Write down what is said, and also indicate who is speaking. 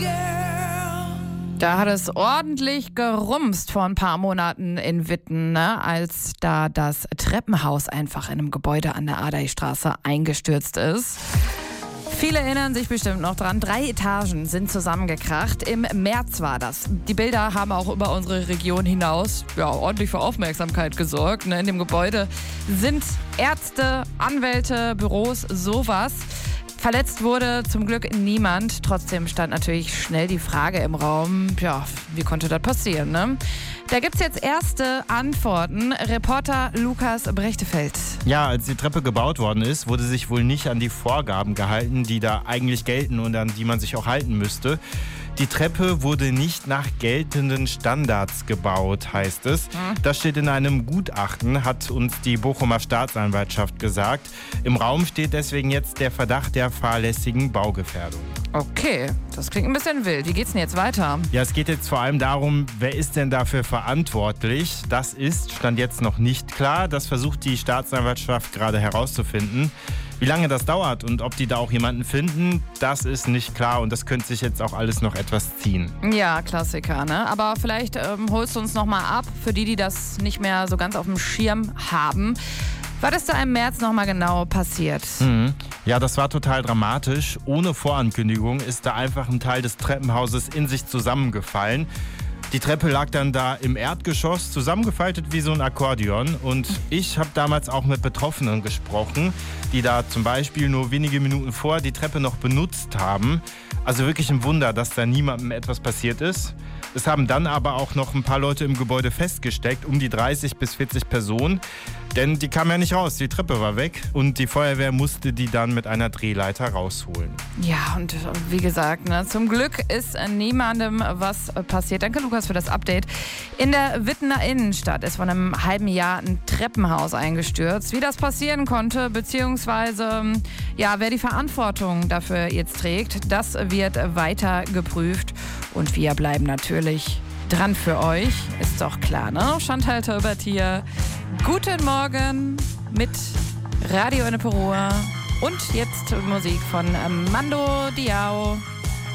Speaker 1: Da hat es ordentlich gerumst vor ein paar Monaten in Witten, ne? Als da das Treppenhaus einfach in einem Gebäude an der Adaystraße eingestürzt ist. Viele erinnern sich bestimmt noch dran. 3 Etagen sind zusammengekracht. Im März war das. Die Bilder haben auch über unsere Region hinaus ordentlich für Aufmerksamkeit gesorgt. In dem Gebäude sind Ärzte, Anwälte, Büros, sowas. Verletzt wurde zum Glück niemand. Trotzdem stand natürlich schnell die Frage im Raum, wie konnte das passieren, ne? Da gibt's jetzt erste Antworten. Reporter Lukas Brechtefeld.
Speaker 2: Ja, als die Treppe gebaut worden ist, wurde sich wohl nicht an die Vorgaben gehalten, die da eigentlich gelten und an die man sich auch halten müsste. Die Treppe wurde nicht nach geltenden Standards gebaut, heißt es. Das steht in einem Gutachten, hat uns die Bochumer Staatsanwaltschaft gesagt. Im Raum steht deswegen jetzt der Verdacht der fahrlässigen Baugefährdung.
Speaker 1: Okay, das klingt ein bisschen wild. Wie geht's denn jetzt weiter?
Speaker 2: Ja, es geht jetzt vor allem darum, wer ist denn dafür verantwortlich? Das stand jetzt noch nicht klar. Das versucht die Staatsanwaltschaft gerade herauszufinden. Wie lange das dauert und ob die da auch jemanden finden, das ist nicht klar und das könnte sich jetzt auch alles noch etwas ziehen.
Speaker 1: Ja, Klassiker, ne? Aber vielleicht holst du uns noch mal ab, für die das nicht mehr so ganz auf dem Schirm haben. Was ist da im März noch mal genau passiert?
Speaker 2: Ja, das war total dramatisch. Ohne Vorankündigung ist da einfach ein Teil des Treppenhauses in sich zusammengefallen. Die Treppe lag dann da im Erdgeschoss, zusammengefaltet wie so ein Akkordeon. Und ich habe damals auch mit Betroffenen gesprochen, die da zum Beispiel nur wenige Minuten vor die Treppe noch benutzt haben. Also wirklich ein Wunder, dass da niemandem etwas passiert ist. Es haben dann aber auch noch ein paar Leute im Gebäude festgesteckt, um die 30 bis 40 Personen. Denn die kamen ja nicht raus, die Treppe war weg und die Feuerwehr musste die dann mit einer Drehleiter rausholen.
Speaker 1: Ja, und wie gesagt, ne, zum Glück ist niemandem was passiert. Danke, Lukas, für das Update. In der Wittener Innenstadt ist vor einem halben Jahr ein Treppenhaus eingestürzt. Wie das passieren konnte, beziehungsweise wer die Verantwortung dafür jetzt trägt, das wird weiter geprüft. Und wir bleiben natürlich dran für euch, ist doch klar, ne? Chantal Taubert hier. Guten Morgen mit Radio Enneperoa und jetzt Musik von Mando Diao.